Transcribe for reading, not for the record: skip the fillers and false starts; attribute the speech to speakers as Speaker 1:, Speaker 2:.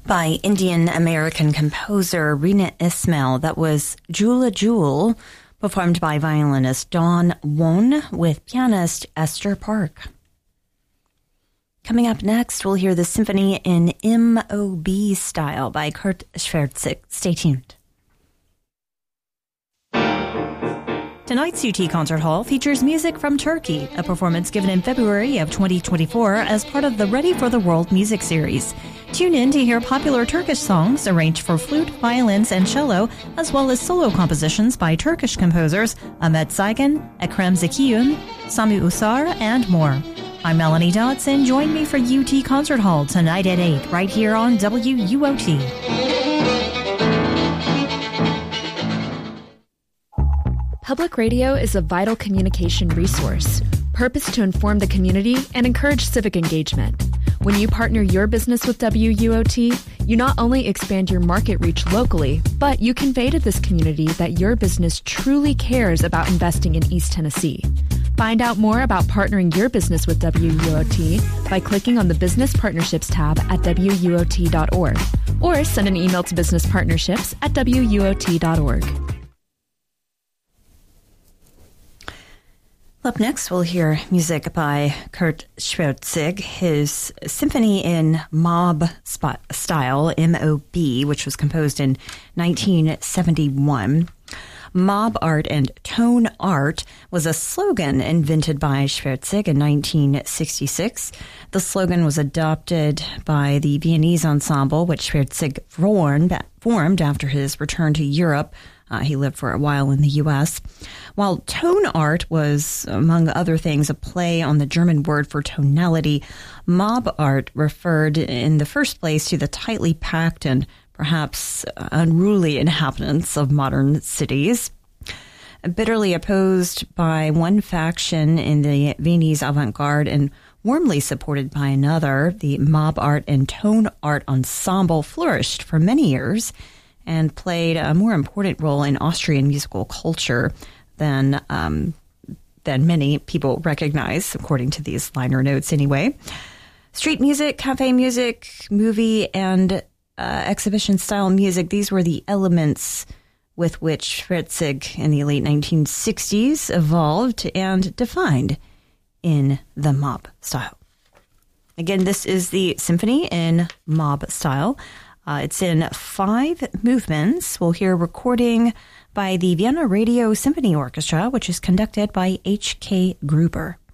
Speaker 1: by Indian-American composer Rina Ismail. That was Jula Jewel, performed by violinist Dawn Won with pianist Esther Park. Coming up next, we'll hear the symphony in MOB style by Kurt Schwerzig. Stay tuned. Tonight's UT Concert Hall features music from Turkey, a performance given in February of 2024 as part of the Ready for the World music series. Tune in to hear popular Turkish songs arranged for flute, violins, and cello, as well as solo compositions by Turkish composers Ahmet Saygun, Ekrem Zekiyun, Sami Usar, and more. I'm Melanie Dodson. Join me for UT Concert Hall tonight at 8, right here on WUOT.
Speaker 2: Public radio is a vital communication resource, purposed to inform the community and encourage civic engagement. When you partner your business with WUOT, you not only expand your market reach locally, but you convey to this community that your business truly cares about investing in East Tennessee. Find out more about partnering your business with WUOT by clicking on the Business Partnerships tab at WUOT.org or send an email to businesspartnerships@WUOT.org.
Speaker 1: Up next, we'll hear music by Kurt Schwerzig, his symphony in MOB style, MOB, which was composed in 1971. Mob art and tone art was a slogan invented by Schwerzig in 1966. The slogan was adopted by the Viennese ensemble, which Schwerzig formed after his return to Europe. He lived for a while in the U.S. While tone art was, among other things, a play on the German word for tonality, mob art referred in the first place to the tightly packed and perhaps unruly inhabitants of modern cities. Bitterly opposed by one faction in the Viennese avant-garde and warmly supported by another, the mob art and tone art ensemble flourished for many years and played a more important role in Austrian musical culture than many people recognize, according to these liner notes anyway. Street music, cafe music, movie, and exhibition-style music, these were the elements with which Schwerzig in the late 1960s evolved and defined in the mob style. Again, this is the symphony in mob style. It's in 5 movements. We'll hear a recording by the Vienna Radio Symphony Orchestra, which is conducted by H.K. Gruber.